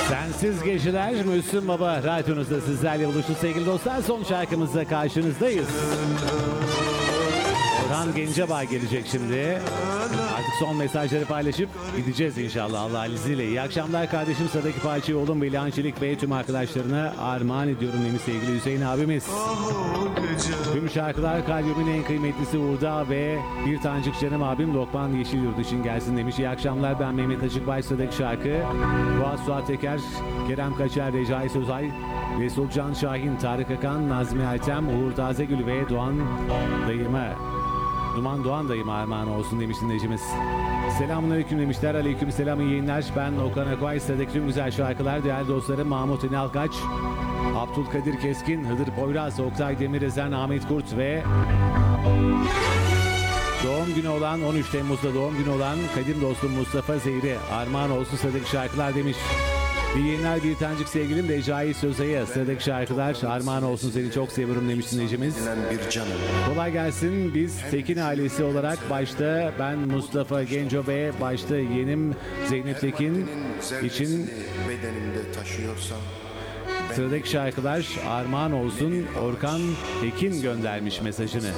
Sensiz Geceler Müslüm Baba radyonuzda sizlerle buluştu sevgili dostlar. Son şarkımızda karşınızdayız. Orhan Gencebay gelecek şimdi. Artık son mesajları paylaşıp gideceğiz inşallah Allah'ın izniyle. İyi akşamlar kardeşim. Sıradaki parçayı oğlum Velihan Çelik ve tüm arkadaşlarına armağan ediyorum demiş sevgili Hüseyin abimiz. Tüm şarkılar kalbimin en kıymetlisi Uğur'da ve bir tanecik canım abim Lokman Yeşilyurt için gelsin demiş. İyi akşamlar, ben Mehmet Açıkbay. Sıradaki şarkı Fuat Suat Teker, Kerem Kaçar, Recai Sözay, Resul Can Şahin, Tarık Akan, Nazmi Ertem, Uğur Tazegül ve Doğan dayıma. Duman Doğan dayıma armağan olsun demiş dinleyicimiz. Selamünaleyküm demişler. Aleykümselam, iyi yayınlar. Ben Okan Akbay. Sıradaki tüm güzel şarkılar değerli dostlarım Mahmut İnal Kaç, Abdülkadir Keskin, Hıdır Poyraz, Oktay Demirözen, Ahmet Kurt ve doğum günü olan 13 Temmuz'da doğum günü olan kadim dostum Mustafa Zehri armağan olsun sıradaki şarkılar demiş. İyi yayınlar bir tanecik sevgilim Recai Sözay'a. Sıradaki şarkılar armağan olsun, seni çok seviyorum demiş dinleyicimiz. Kolay gelsin. Biz Tekin ailesi olarak başta ben Mustafa Genco ve başta yeğenim Zeynep Tekin için sıradaki şarkılar armağan olsun. Orkan Tekin göndermiş mesajını.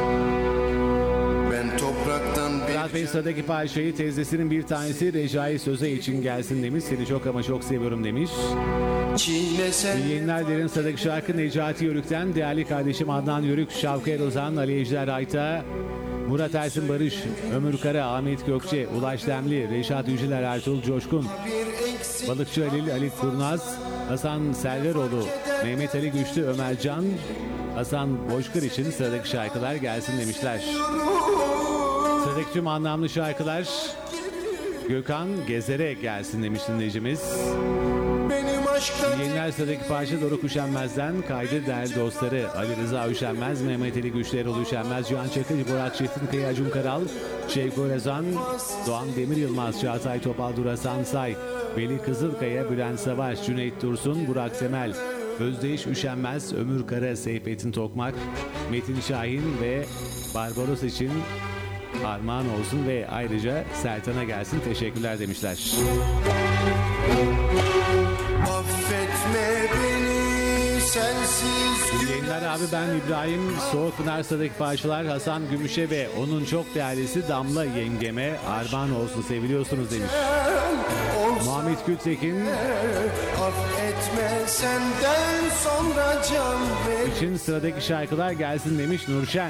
Ben topraktan Murat Bey sıradaki parçayı teyzesinin bir tanesi Recai Söze için gelsin demiş. Seni çok ama çok seviyorum demiş. İyi yayınlar derin. Sıradaki şarkı Necati Yörük'ten değerli kardeşim Adnan Yörük, Şavkı Erozan, Ali Ejder Ayta, Murat Ersin Barış, Ömür Kara, Ahmet Gökçe, Ulaş Demli, Reşat Yüceler, Ertuğrul Coşkun, Balıkçı Halil, Ali Kurnaz, Hasan Serveroğlu, Mehmet Ali Güçlü, Ömer Can, Hasan Boşkır için sıradaki şarkılar gelsin demişler. Sıradaki tüm anlamlı şarkılar Gökhan Gezer'e gelsin demiş dinleyicimiz. Yeniler sıradaki parça Doruk Üşenmez'den kaydı değerli dostları Ali Rıza Üşenmez, Mehmet Ali Güçlü, Erol Üşenmez, Cihan Çakır, Borat Çetinkaya, Acun Karal, Şevko Rezan, Doğan Demir Yılmaz, Çağatay Topal, Durasan Say, Veli Kızılkaya, Bülent Savaş, Cüneyt Dursun, Burak Temel, Özdeyiş Üşenmez, Ömür Kara, Seyfettin Tokmak, Metin Şahin ve Barbaros için armağan olsun ve ayrıca Sertan'a gelsin teşekkürler demişler. affetme beni sensiz. İyi yayınlar abi, ben İbrahim. Soğuk Pınar'daki parçalar Hasan Gümüş'e ve onun çok değerlisi Damla yengeme armağan olsun, seviliyorsunuz demiş. Muhammed Gültekin Affetme senden sonra can ver. için sıradaki şarkılar gelsin demiş Nurşen.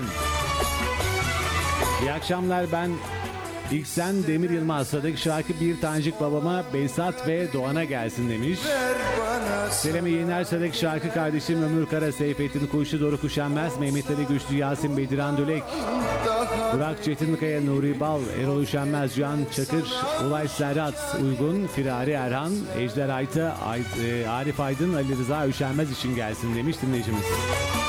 İyi akşamlar, ben İksen Demir Yılmaz. Sıradaki şarkı bir tanecik babama Besat ve Doğan'a gelsin demiş. Selam yayınlar. Sıradaki şarkı kardeşim Ömür Kara, Seyfettin Kuşlu, Doruk Üşenmez, Mehmet Ali Güçlü, Yasin Bediran Dölek, Burak Çetinkaya, Nuri Bal, Erol Üşenmez, Cihan Çakır, Ulaş Serhat Uygun, Firari Erhan, Ejder Ayta, Arif Aydın, Ali Rıza Üşenmez için gelsin demiş dinleyicimiz.